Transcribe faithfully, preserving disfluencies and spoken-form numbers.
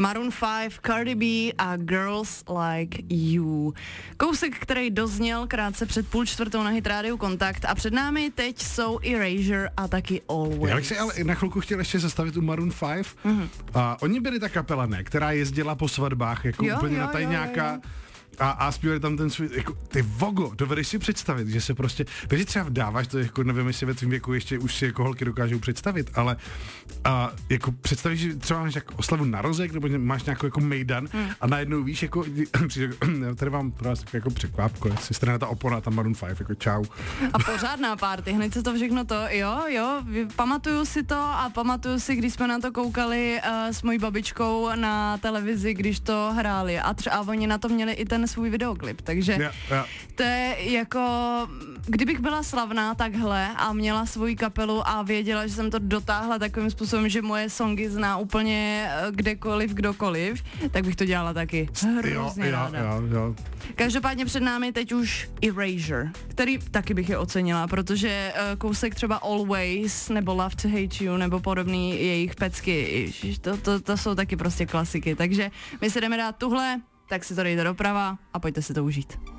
Maroon five, Cardi B a Girls Like You. Kousek, který dozněl krátce před půl čtvrtou na Hit Radio Kontakt a před námi teď jsou Erasure a taky Always. Já bych si ale na chvilku chtěl ještě zastavit u Maroon five. Mm-hmm. A oni byli ta kapela, ne, která jezdila po svatbách, jako jo, úplně jo, na tajňáka. Jo, jo. A, a zpívali tam ten svůj, jako, ty vogo, dovedeš si představit, že se prostě, protože třeba vdáváš to, jako nevím, jestli ve tvým věku ještě už si jako holky dokážou představit, ale a, jako představíš, že třeba máš jako oslavu narozek, nebo máš nějakou jako mejdan hmm. a najednou víš, jako, tady vám pro vás jako překvápko, jestli strana ta opona, tam Maroon five, jako čau. A pořádná party, hned se to všechno to, jo, jo, pamatuju si to a pamatuju si, když jsme na to koukali uh, s mojí babičkou na televizi, když to hráli a třeba oni na to měli i ten svůj videoklip, takže yeah, yeah. to je jako, kdybych byla slavná takhle a měla svoji kapelu a věděla, že jsem to dotáhla takovým způsobem, že moje songy zná úplně kdekoliv, kdokoliv, tak bych to dělala taky hrozně jo, ráda. Jo, jo, jo. Každopádně před námi teď už Erasure, který taky bych je ocenila, protože uh, kousek třeba Always nebo Love to Hate You nebo podobný jejich pecky, to, to, to jsou taky prostě klasiky, takže my si jdeme dát tuhle, tak si to dejte doprava a pojďte si to užít.